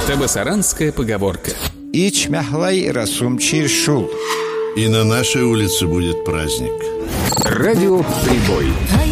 Табасаранская поговорка. Ич мяхлай расумчир шул. И на нашей улице будет праздник. Радио «Прибой».